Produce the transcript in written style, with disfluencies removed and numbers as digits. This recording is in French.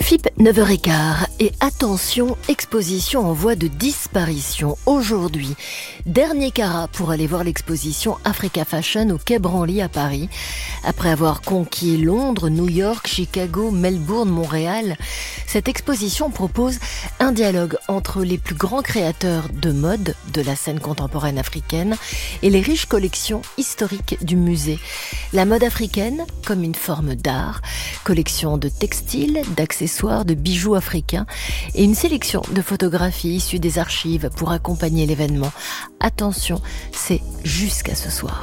FIP 9h15 et attention, exposition en voie de disparition. Aujourd'hui, dernier carat pour aller voir l'exposition Africa Fashion au Quai Branly à Paris. Après avoir conquis Londres, New York, Chicago, Melbourne, Montréal, cette exposition propose un dialogue entre les plus grands créateurs de mode de la scène contemporaine africaine et les riches collections historiques du musée. La mode africaine comme une forme d'art, collection de textiles, d'accessoires, de bijoux africains et une sélection de photographies issues des archives pour accompagner l'événement. Attention, c'est jusqu'à ce soir.